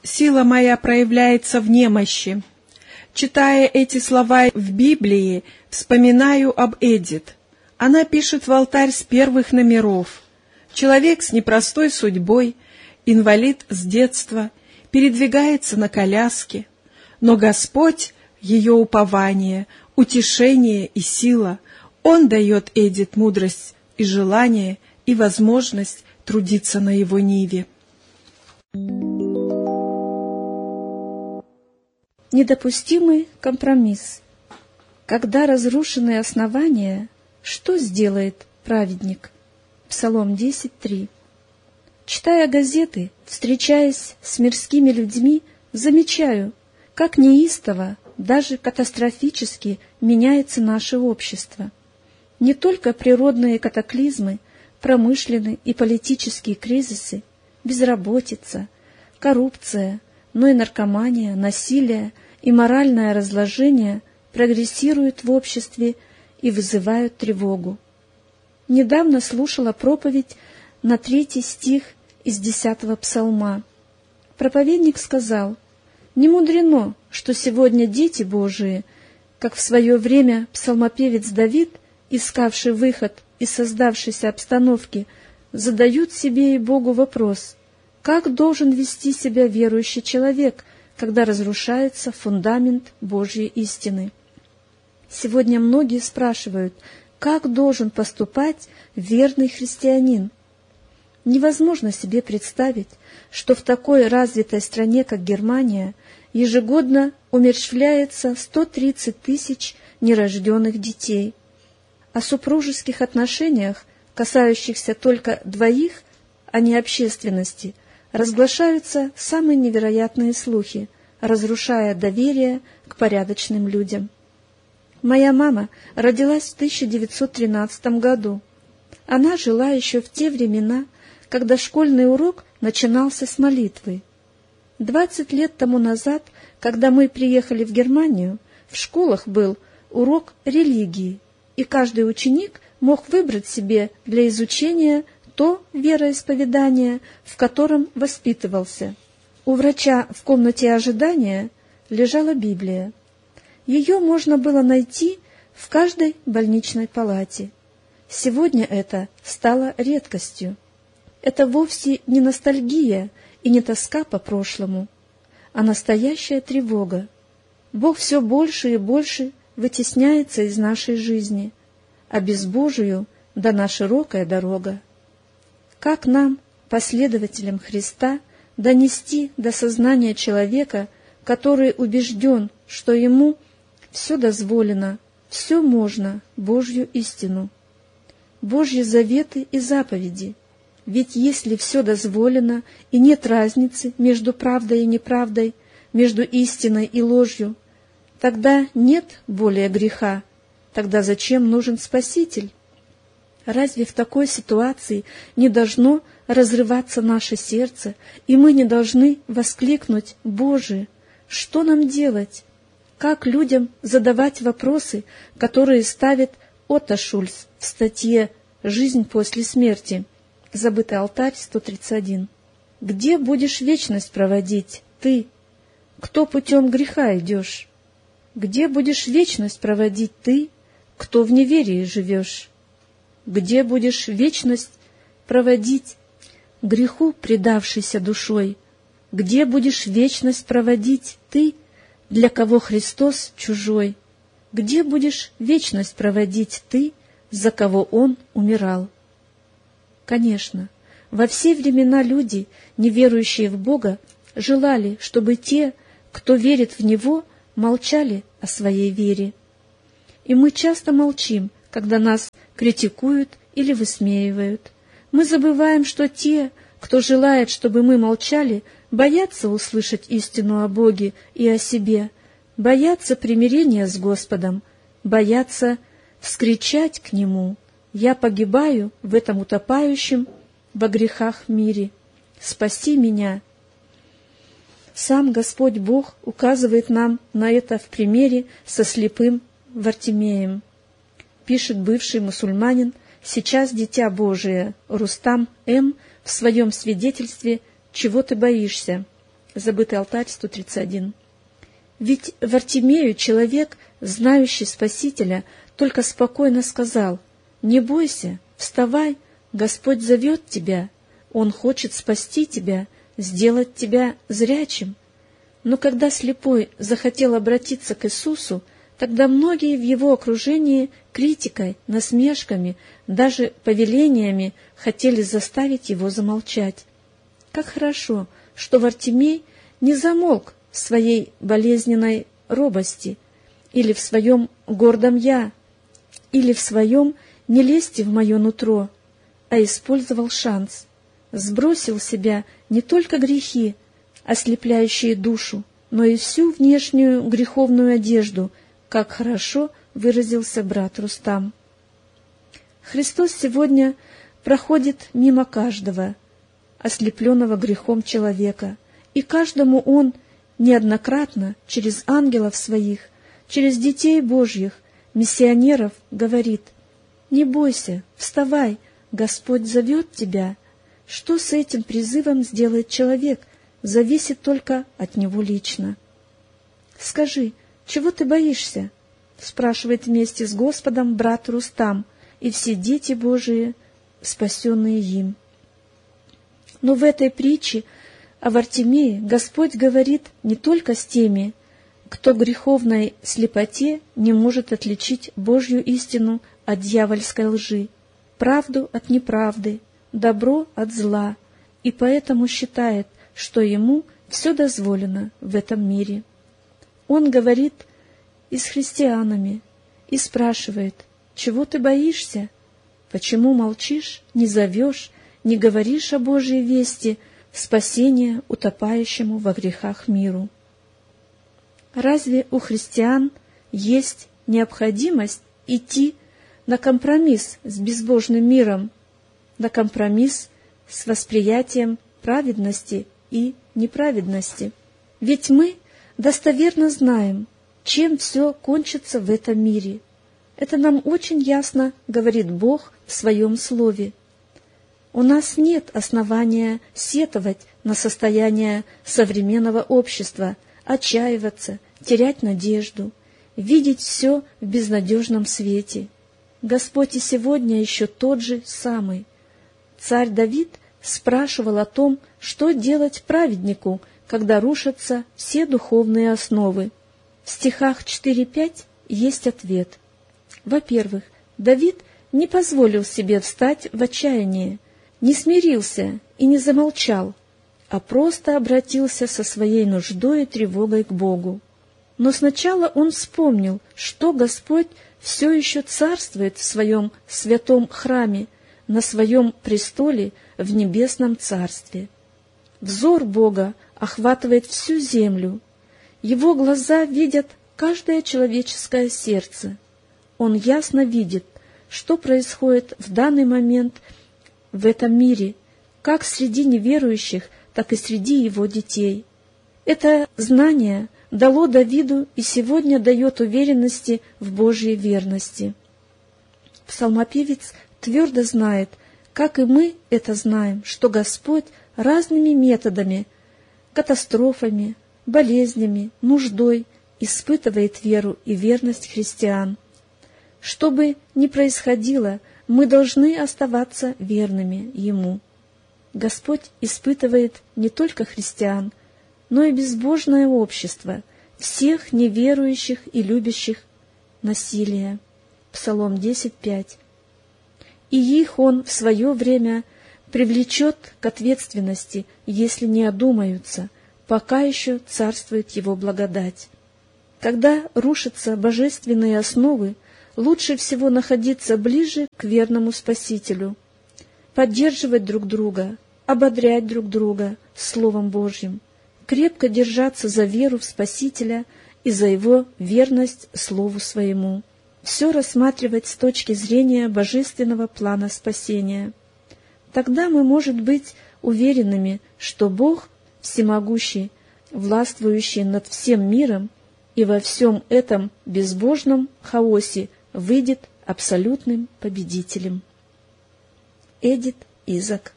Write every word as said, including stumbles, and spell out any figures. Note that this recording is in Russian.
Сила моя проявляется в немощи. Читая эти слова в Библии, вспоминаю об Эдит. Она пишет в алтарь с первых номеров. Человек с непростой судьбой, инвалид с детства, передвигается на коляске. Но Господь — ее упование, утешение и сила. Он дает Эдит мудрость и желание, и возможность трудиться на его ниве. Недопустимый компромисс. Когда разрушены основания, что сделает праведник? Псалом десять три. Читая газеты, встречаясь с мирскими людьми, замечаю, как неистово, даже катастрофически меняется наше общество. Не только природные катаклизмы, промышленные и политические кризисы, безработица, коррупция, но и наркомания, насилие и моральное разложение прогрессируют в обществе и вызывают тревогу. Недавно слушала проповедь на третий стих из десятого псалма. Проповедник сказал: «Не мудрено, что сегодня дети Божии, как в свое время псалмопевец Давид, искавший выход из создавшейся обстановки, задают себе и Богу вопрос: как должен вести себя верующий человек, когда разрушается фундамент Божьей истины?» Сегодня многие спрашивают, как должен поступать верный христианин. Невозможно себе представить, что в такой развитой стране, как Германия, ежегодно умерщвляется сто тридцать тысяч нерожденных детей. О супружеских отношениях, касающихся только двоих, а не общественности, разглашаются самые невероятные слухи, разрушая доверие к порядочным людям. Моя мама родилась в тысяча девятьсот тринадцатом году. Она жила еще в те времена, когда школьный урок начинался с молитвы. Двадцать лет тому назад, когда мы приехали в Германию, в школах был урок религии, и каждый ученик мог выбрать себе для изучения то вероисповедание, в котором воспитывался. У врача в комнате ожидания лежала Библия. Ее можно было найти в каждой больничной палате. Сегодня это стало редкостью. Это вовсе не ностальгия и не тоска по прошлому, а настоящая тревога. Бог все больше и больше вытесняется из нашей жизни, а без Божию дана широкая дорога. Как нам, последователям Христа, донести до сознания человека, который убежден, что ему все дозволено, все можно, Божью истину, Божьи заветы и заповеди? Ведь если все дозволено и нет разницы между правдой и неправдой, между истиной и ложью, тогда нет более греха, тогда зачем нужен Спаситель? Разве в такой ситуации не должно разрываться наше сердце, и мы не должны воскликнуть: «Боже, что нам делать?» Как людям задавать вопросы, которые ставит Отто Шульц в статье «Жизнь после смерти», «Забытый алтарь», сто тридцать один. Где будешь вечность проводить ты, кто путем греха идешь? Где будешь вечность проводить ты, кто в неверии живешь? Где будешь вечность проводить греху, предавшейся душой? Где будешь вечность проводить ты, для кого Христос чужой? Где будешь вечность проводить ты, за кого Он умирал? Конечно, во все времена люди, не верующие в Бога, желали, чтобы те, кто верит в Него, молчали о своей вере. И мы часто молчим, когда нас критикуют или высмеивают. Мы забываем, что те, кто желает, чтобы мы молчали, боятся услышать истину о Боге и о себе, боятся примирения с Господом, боятся вскричать к Нему: «Я погибаю в этом утопающем во грехах мире. Спаси меня». Сам Господь Бог указывает нам на это в примере со слепым Вартимеем. Пишет бывший мусульманин, сейчас дитя Божие, Рустам М. в своем свидетельстве «Чего ты боишься?». Забытый алтарь, сто тридцать один. Ведь Вартимею человек, знающий Спасителя, только спокойно сказал: «Не бойся, вставай, Господь зовет тебя, Он хочет спасти тебя, сделать тебя зрячим». Но когда слепой захотел обратиться к Иисусу, тогда многие в его окружении критикой, насмешками, даже повелениями хотели заставить его замолчать. Как хорошо, что Вартимей не замолк в своей болезненной робости, или в своем гордом «я», или в своем «не лезьте в мое нутро», а использовал шанс, сбросил с себя не только грехи, ослепляющие душу, но и всю внешнюю греховную одежду, как хорошо выразился брат Рустам. Христос сегодня проходит мимо каждого, ослепленного грехом человека, и каждому Он неоднократно через ангелов Своих, через детей Божьих, миссионеров говорит: «Не бойся, вставай, Господь зовет тебя». Что с этим призывом сделает человек, зависит только от него лично. «Скажи, чего ты боишься?» — спрашивает вместе с Господом брат Рустам и все дети Божии, спасенные им. Но в этой притче о Вартимее Господь говорит не только с теми, кто в греховной слепоте не может отличить Божью истину от дьявольской лжи, правду от неправды, добро от зла, и поэтому считает, что ему все дозволено в этом мире. Он говорит и с христианами, и спрашивает: «Чего ты боишься? Почему молчишь, не зовешь, не говоришь о Божьей вести, спасения утопающему во грехах миру?» Разве у христиан есть необходимость идти на компромисс с безбожным миром, на компромисс с восприятием праведности и неправедности? Ведь мы достоверно знаем, чем все кончится в этом мире. Это нам очень ясно говорит Бог в Своем Слове. У нас нет основания сетовать на состояние современного общества, отчаиваться, терять надежду, видеть все в безнадежном свете. Господь и сегодня еще тот же самый. Царь Давид спрашивал о том, что делать праведнику, когда рушатся все духовные основы. В стихах четыре-пять есть ответ. Во-первых, Давид не позволил себе встать в отчаяние, не смирился и не замолчал, а просто обратился со своей нуждой и тревогой к Богу. Но сначала он вспомнил, что Господь все еще царствует в своем святом храме, на своем престоле в небесном царстве. Взор Бога охватывает всю землю. Его глаза видят каждое человеческое сердце. Он ясно видит, что происходит в данный момент в этом мире, как среди неверующих, так и среди его детей. Это знание дало Давиду и сегодня дает уверенности в Божьей верности. Псалмопевец твердо знает, как и мы это знаем, что Господь разными методами, катастрофами, болезнями, нуждой испытывает веру и верность христиан. Что бы ни происходило, мы должны оставаться верными Ему. Господь испытывает не только христиан, но и безбожное общество, всех неверующих и любящих насилия. Псалом десять пять. И их Он в свое время привлечет к ответственности, если не одумаются, пока еще царствует Его благодать. Когда рушатся божественные основы, лучше всего находиться ближе к верному Спасителю, поддерживать друг друга, ободрять друг друга Словом Божьим, крепко держаться за веру в Спасителя и за Его верность Слову Своему, все рассматривать с точки зрения божественного плана спасения. Тогда мы, может быть, уверенными, что Бог всемогущий, властвующий над всем миром, и во всем этом безбожном хаосе выйдет абсолютным победителем. Эдит Изак.